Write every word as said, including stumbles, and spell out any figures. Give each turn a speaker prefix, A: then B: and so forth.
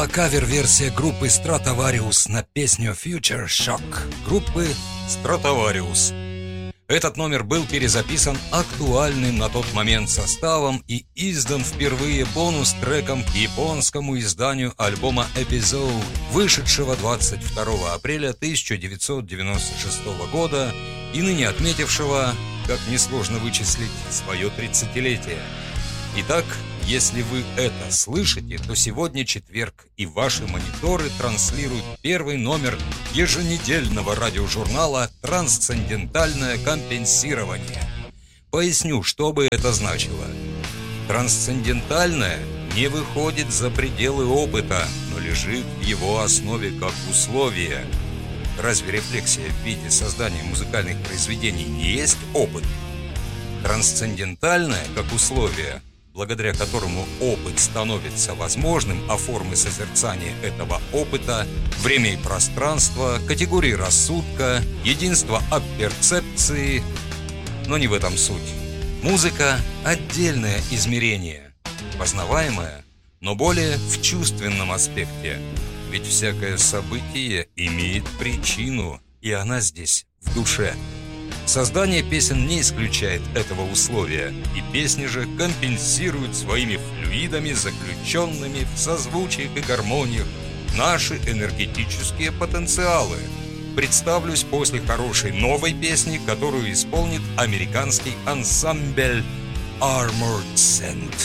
A: Кавер-версия группы Stratovarius на песню Future Shock группы Stratovarius. Этот номер был перезаписан актуальным на тот момент составом и издан впервые бонус-треком к японскому изданию альбома Episode, вышедшего двадцать второго апреля тысяча девятьсот девяносто шестого года и ныне отметившего, как несложно вычислить, свое тридцатилетие. Итак, если вы это слышите, то сегодня четверг, и ваши мониторы транслируют первый номер еженедельного радиожурнала «Трансцендентальное компенсирование». Поясню, что бы это значило. Трансцендентальное не выходит за пределы опыта, но лежит в его основе как условие. Разве рефлексия в виде создания музыкальных произведений не есть опыт? Трансцендентальное как условие, благодаря которому опыт становится возможным, а формы созерцания этого опыта, время и пространство, категории рассудка, единство апперцепции. Но не в этом суть. Музыка – отдельное измерение, познаваемое, но более в чувственном аспекте. Ведь всякое событие имеет причину, и она здесь в душе. Создание песен не исключает этого условия, и песни же компенсируют своими флюидами, заключенными в созвучиях и гармониях, наши энергетические потенциалы. Представлюсь после хорошей новой песни, которую исполнит американский ансамбль Armored Saint.